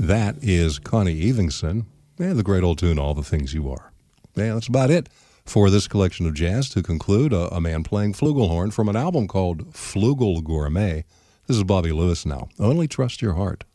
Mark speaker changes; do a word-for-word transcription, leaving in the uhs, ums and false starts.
Speaker 1: That is Connie Evingson and the great old tune, All the Things You Are. Yeah, that's about it for this collection of jazz. To conclude, a, a man playing flugelhorn from an album called Flugel Gourmet. This is Bobby Lewis now. Only Trust Your Heart.